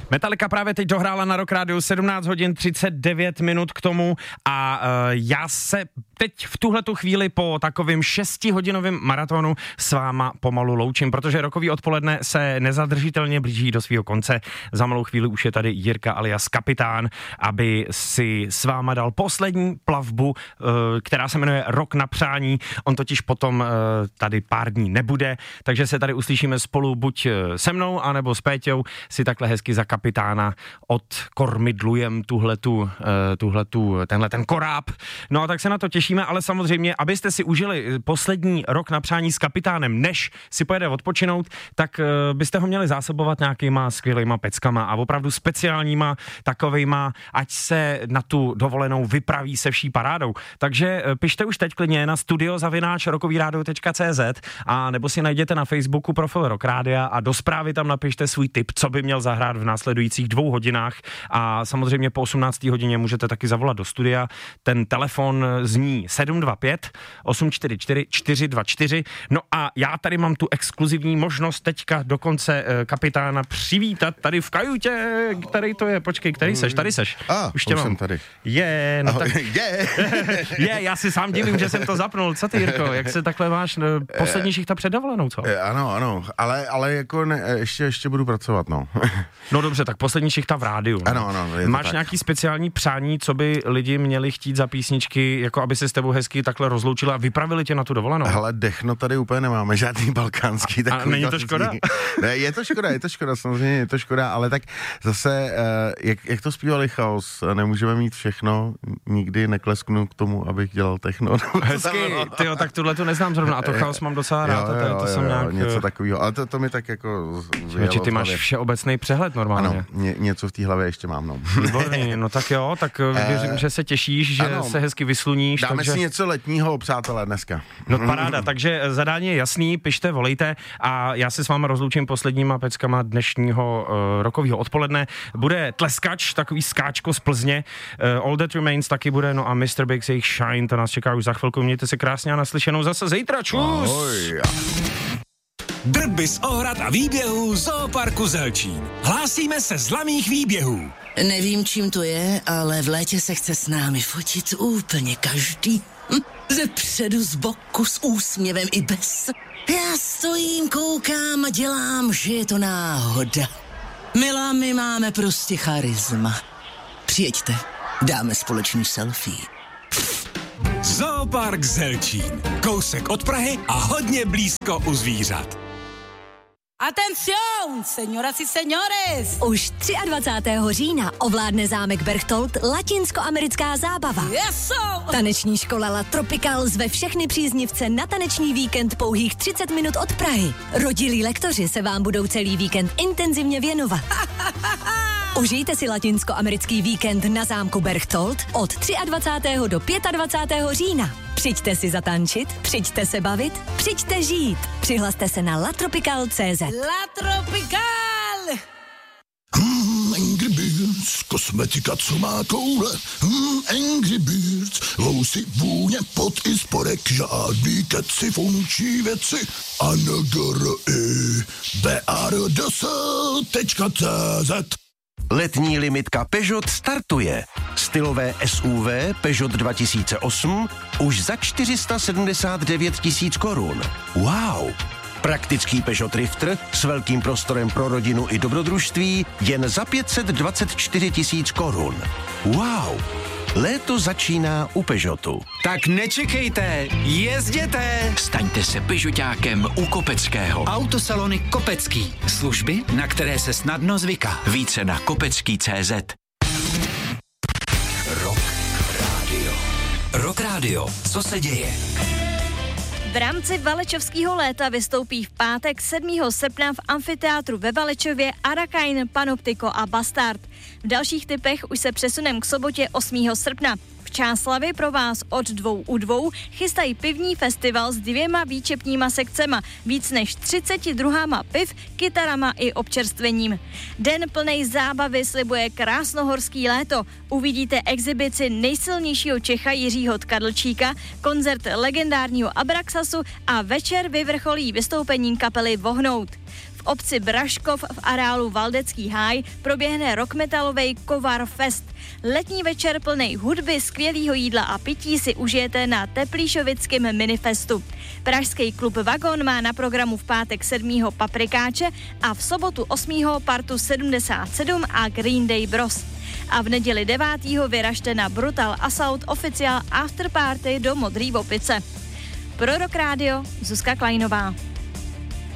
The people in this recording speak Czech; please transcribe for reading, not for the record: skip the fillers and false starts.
Metallica právě teď dohrála na Rock Rádiu 17 hodin 39 minut k tomu a já se teď v tuhletu chvíli po takovým 6hodinovém maratonu s váma pomalu loučím, protože rokový odpoledne se nezadržitelně blíží do svého konce. Za malou chvíli už je tady Jirka alias Kapitán, aby si s váma dal poslední plavbu, která se jmenuje Rok na přání. On totiž potom tady pár dní nebude, takže se tady uslyšíme spolu buď se mnou, anebo s Péťou, si takhle hezky za kapitána odkormidlujem tenhle ten koráb. No a tak se na to těšíme, ale samozřejmě, abyste si užili poslední Rok na přání s kapitánem, než si pojede odpočinout, tak byste ho měli zásobovat nějakýma skvělýma peckama a opravdu speciálníma takovejma, ať se na tu dovolenou vypraví se vší parádou. Takže pište už teď klidně na studio@rockovyradio.cz a nebo si najděte na Facebooku profil Rock Rádia a do zprávy tam napište svůj tip, co by měl zahrát v následujících 2 hodinách a samozřejmě po 18. hodině můžete taky zavolat do studia. Ten telefon zní 725 844 424. No a já tady mám tu exkluzivní možnost teďka dokonce kapitána přivítat tady v kajutě. Který to je? Počkej, který seš? Tady seš. Už tě mám. Jsem tady. No tak... já si sám divím, že jsem to zapnul. Co ty, Jirko? Jak se takhle máš poslední šichta před dovolenou, co? Ano, ale jako ještě budu pracovat, no. No dobře, tak poslední šichta v rádiu. Ano. Máš nějaký speciální přání, co by lidi měli chtít za písničky, jako aby se s tebou hezky takhle rozloučili a vypravili tě na tu dovolenou? Hele, dechno tady úplně nemáme, žádný balkánský takový. A není to škoda? Ne, je to škoda, samozřejmě je to škoda, ale tak zase, jak to zpívali Chaos, nemůžeme mít všechno, nikdy neklesknu k tomu, abych dělal techno. Hezky, tyjo, tak tuhle tu neznám zrovna a to Chaos mám docela rád, to jsem nějak... něco takového, ale to mi tak jako... Ty máš všeobecný přehled normálně. Ano, něco v té hlavě ještě mám, no. Výborný, no tak jo, tak věřím, že se těšíš, že se hezky vysluníš. Dáme si něco letního, přátelé, dneska. No paráda, takže zadání je jasný, pište, volejte a já se s vámi rozloučím posledníma peckama dnešního rokového odpoledne. Bude Tleskač, takový skáčko z Plzně, All That Remains taky bude, no a Mr. Biggs, jejich Shine, to nás čeká už za chvilku, mějte se krásně a naslyšenou zase zítra, čus! Ahoj. Drby z ohrad a výběhů Zooparku Zelčín. Hlásíme se z laných výběhů. Nevím, čím to je, ale v létě se chce s námi fotit úplně každý. Ze předu, z boku, s úsměvem i bez. Já stojím, koukám a dělám, že je to náhoda. Milá, my máme prostě charisma. Přijeďte, dáme společný selfie. Zoopark Zelčín. Kousek od Prahy a hodně blízko u zvířat. Atención, señoras y señores! Už 23. října ovládne zámek Berchtold latinskoamerická zábava. Yes, Taneční škola La Tropical zve všechny příznivce na taneční víkend pouhých 30 minut od Prahy. Rodilí lektoři se vám budou celý víkend intenzivně věnovat. Užijte si latinskoamerický víkend na zámku Berchtold od 23. do 25. října. Přijďte si zatančit, přijďte se bavit, přijďte žít. Přihlaste se na latropical.cz. La Tropical! Angry Birds, kosmetika, co má koule. Angry Birds, housy, vůně, pot i spodek, žádný keci, funkční věci. BARDS.cz. Letní limitka Peugeot startuje. Stylové SUV Peugeot 2008 už za 479 000 korun. Wow! Praktický Peugeot Drifter s velkým prostorem pro rodinu i dobrodružství jen za 524 000 korun. Wow! Léto začíná u Peugeotu. Tak nečekejte, jezděte! Staňte se Peugeotákem u Kopeckého. Autosalony Kopecký. Služby, na které se snadno zvyká. Více na kopecký.cz. Rock Radio. Rock Radio. Co se děje? V rámci Valečovského léta vystoupí v pátek 7. srpna v amfiteátru ve Valečově Arakain, Panoptiko a Bastard. V dalších typech už se přesunem k sobotě 8. srpna. V Čáslavi pro vás od 2 u 2 chystají pivní festival s 2 výčepníma sekcema, víc než 32 piv, kytarama i občerstvením. Den plnej zábavy slibuje krásnohorský léto. Uvidíte exibici nejsilnějšího Čecha Jiřího Tkadlčíka, koncert legendárního Abraxasu a večer vyvrcholí vystoupením kapely Vohnout. V obci Braškov v areálu Valdecký háj proběhne rockmetalovej Kovar Fest. Letní večer plnej hudby, skvělýho jídla a pití si užijete na Teplíšovickém minifestu. Pražský klub Vagon má na programu v pátek 7. Paprikáče a v sobotu 8. partu 77 a Green Day Bros. A v neděli 9. vyražte na Brutal Assault oficiál afterparty do Modrý Opice. Pro Rock Radio Zuzka Kleinová.